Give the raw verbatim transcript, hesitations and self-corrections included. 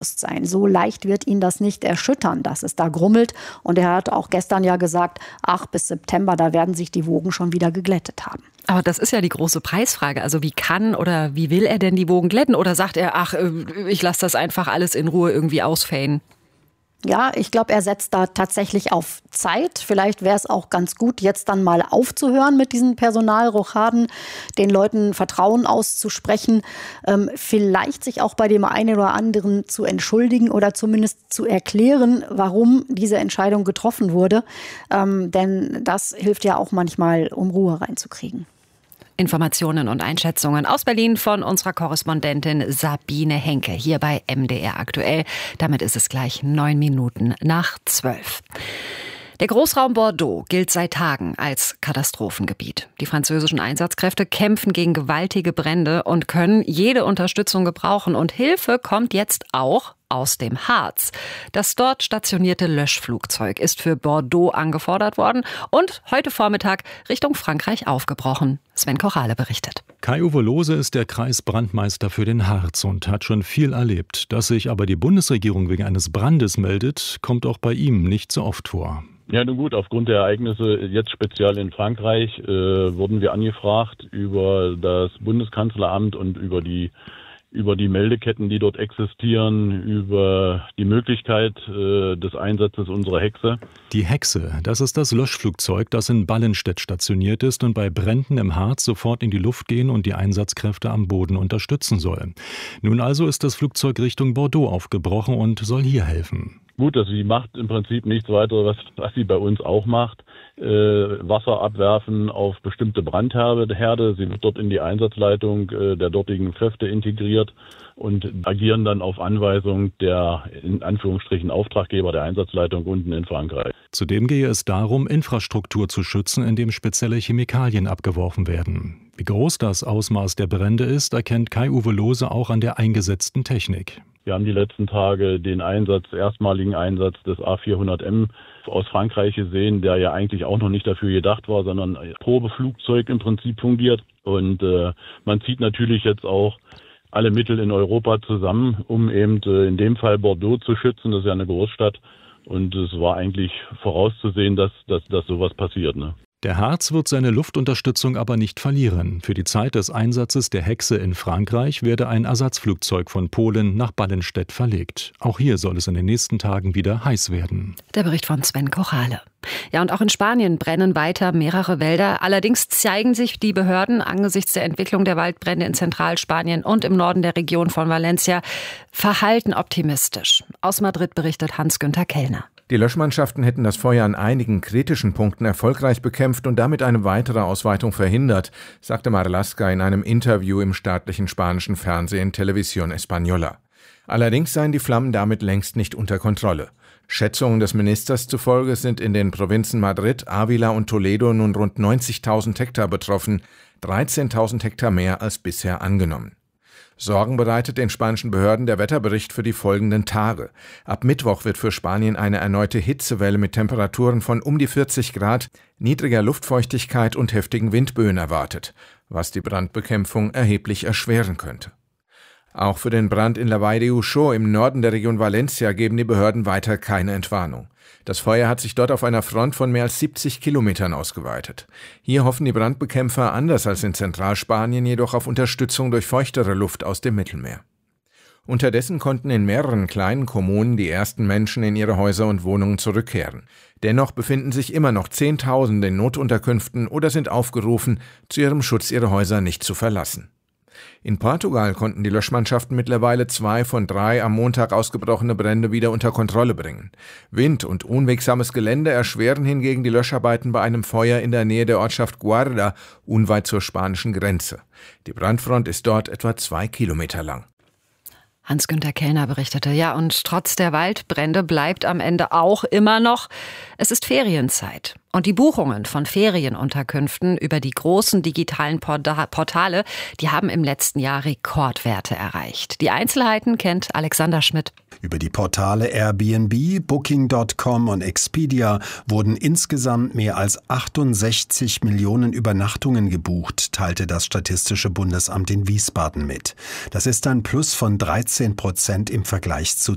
Selbstbewusstsein. So leicht wird ihn das nicht erschüttern, dass es da grummelt. Und er hat auch gestern ja gesagt, ach, bis September, da werden sich die Wogen schon wieder geglättet haben. Aber das ist ja die große Preisfrage. Also wie kann oder wie will er denn die Wogen glätten? Oder sagt er, ach, ich lasse das einfach alles in Ruhe irgendwie ausfäden? Ja, ich glaube, er setzt da tatsächlich auf Zeit. Vielleicht wäre es auch ganz gut, jetzt dann mal aufzuhören mit diesen Personalrochaden, den Leuten Vertrauen auszusprechen, ähm, vielleicht sich auch bei dem einen oder anderen zu entschuldigen oder zumindest zu erklären, warum diese Entscheidung getroffen wurde. Ähm, denn das hilft ja auch manchmal, um Ruhe reinzukriegen. Informationen und Einschätzungen aus Berlin von unserer Korrespondentin Sabine Henke hier bei M D R aktuell. Damit ist es gleich neun Minuten nach zwölf. Der Großraum Bordeaux gilt seit Tagen als Katastrophengebiet. Die französischen Einsatzkräfte kämpfen gegen gewaltige Brände und können jede Unterstützung gebrauchen. Und Hilfe kommt jetzt auch aus dem Harz. Das dort stationierte Löschflugzeug ist für Bordeaux angefordert worden und heute Vormittag Richtung Frankreich aufgebrochen. Sven Kochale berichtet. Kai-Uwe Lohse ist der Kreisbrandmeister für den Harz und hat schon viel erlebt. Dass sich aber die Bundesregierung wegen eines Brandes meldet, kommt auch bei ihm nicht so oft vor. Ja, nun gut, aufgrund der Ereignisse jetzt speziell in Frankreich äh, wurden wir angefragt über das Bundeskanzleramt und über die über die Meldeketten, die dort existieren, über die Möglichkeit äh, des Einsatzes unserer Hexe. Die Hexe, das ist das Löschflugzeug, das in Ballenstedt stationiert ist und bei Bränden im Harz sofort in die Luft gehen und die Einsatzkräfte am Boden unterstützen soll. Nun also ist das Flugzeug Richtung Bordeaux aufgebrochen und soll hier helfen. Gut, dass sie macht im Prinzip nichts weiter, was, was sie bei uns auch macht. Äh, Wasser abwerfen auf bestimmte Brandherde. Sie wird dort in die Einsatzleitung äh, der dortigen Kräfte integriert und agieren dann auf Anweisung der, in Anführungsstrichen, Auftraggeber der Einsatzleitung unten in Frankreich. Zudem gehe es darum, Infrastruktur zu schützen, indem spezielle Chemikalien abgeworfen werden. Wie groß das Ausmaß der Brände ist, erkennt Kai-Uwe Lohse auch an der eingesetzten Technik. Wir haben die letzten Tage den Einsatz, erstmaligen Einsatz des A vierhundert M aus Frankreich gesehen, der ja eigentlich auch noch nicht dafür gedacht war, sondern als Probeflugzeug im Prinzip fungiert. Und äh, man zieht natürlich jetzt auch alle Mittel in Europa zusammen, um eben äh, in dem Fall Bordeaux zu schützen. Das ist ja eine Großstadt. Und es war eigentlich vorauszusehen, dass, dass, dass sowas passiert, ne? Der Harz wird seine Luftunterstützung aber nicht verlieren. Für die Zeit des Einsatzes der Hexe in Frankreich werde ein Ersatzflugzeug von Polen nach Ballenstedt verlegt. Auch hier soll es in den nächsten Tagen wieder heiß werden. Der Bericht von Sven Kochale. Ja, und auch in Spanien brennen weiter mehrere Wälder. Allerdings zeigen sich die Behörden angesichts der Entwicklung der Waldbrände in Zentralspanien und im Norden der Region von Valencia verhalten optimistisch. Aus Madrid berichtet Hans-Günther Kellner. Die Löschmannschaften hätten das Feuer an einigen kritischen Punkten erfolgreich bekämpft und damit eine weitere Ausweitung verhindert, sagte Marlaska in einem Interview im staatlichen spanischen Fernsehen Televisión Española. Allerdings seien die Flammen damit längst nicht unter Kontrolle. Schätzungen des Ministers zufolge sind in den Provinzen Madrid, Ávila und Toledo nun rund neunzigtausend Hektar betroffen, dreizehntausend Hektar mehr als bisher angenommen. Sorgen bereitet den spanischen Behörden der Wetterbericht für die folgenden Tage. Ab Mittwoch wird für Spanien eine erneute Hitzewelle mit Temperaturen von um die vierzig Grad, niedriger Luftfeuchtigkeit und heftigen Windböen erwartet, was die Brandbekämpfung erheblich erschweren könnte. Auch für den Brand in La Vall de Uxó im Norden der Region Valencia geben die Behörden weiter keine Entwarnung. Das Feuer hat sich dort auf einer Front von mehr als siebzig Kilometern ausgeweitet. Hier hoffen die Brandbekämpfer anders als in Zentralspanien jedoch auf Unterstützung durch feuchtere Luft aus dem Mittelmeer. Unterdessen konnten in mehreren kleinen Kommunen die ersten Menschen in ihre Häuser und Wohnungen zurückkehren. Dennoch befinden sich immer noch Zehntausende in Notunterkünften oder sind aufgerufen, zu ihrem Schutz ihre Häuser nicht zu verlassen. In Portugal konnten die Löschmannschaften mittlerweile zwei von drei am Montag ausgebrochene Brände wieder unter Kontrolle bringen. Wind und unwegsames Gelände erschweren hingegen die Löscharbeiten bei einem Feuer in der Nähe der Ortschaft Guarda, unweit zur spanischen Grenze. Die Brandfront ist dort etwa zwei Kilometer lang. Hans-Günther Kellner berichtete. Ja, und trotz der Waldbrände bleibt am Ende auch immer noch, es ist Ferienzeit. Und die Buchungen von Ferienunterkünften über die großen digitalen Portale, die haben im letzten Jahr Rekordwerte erreicht. Die Einzelheiten kennt Alexander Schmidt. Über die Portale Airbnb, Booking Punkt com und Expedia wurden insgesamt mehr als achtundsechzig Millionen Übernachtungen gebucht, teilte das Statistische Bundesamt in Wiesbaden mit. Das ist ein Plus von dreizehn Prozent im Vergleich zu